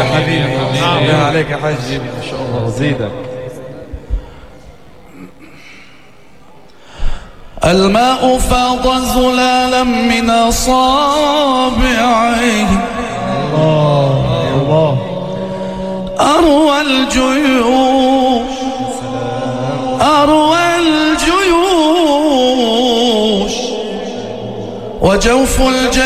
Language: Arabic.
حبيبي بالله عليك يا حاج، ما شاء الله زيدك. الماء فاض زلالا من أصابعه الله أروى الجيوش أروى الجيوش وجوف